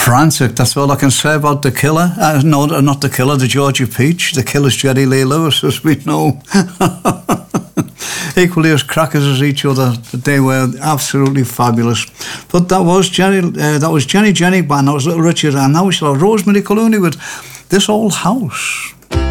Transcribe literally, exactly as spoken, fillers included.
Frantic, that's all I can say about The Killer. Uh, no, not The Killer, the Georgia Peach. The Killer's Jerry Lee Lewis, as we know. Equally as crackers as each other. They were absolutely fabulous. But that was Jenny, uh, that was Jenny Jenny Band, that was Little Richard, and now we shall have Rosemary Clooney with This Old House.